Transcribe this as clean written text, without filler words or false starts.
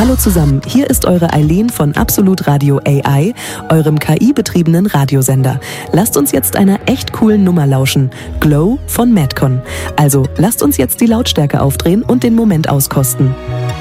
Hallo zusammen, hier ist eure Eileen von Absolut Radio AI, eurem KI-betriebenen Radiosender. Lasst uns jetzt einer echt coolen Nummer lauschen. Glow von Madcon. Also lasst uns jetzt die Lautstärke aufdrehen und den Moment auskosten.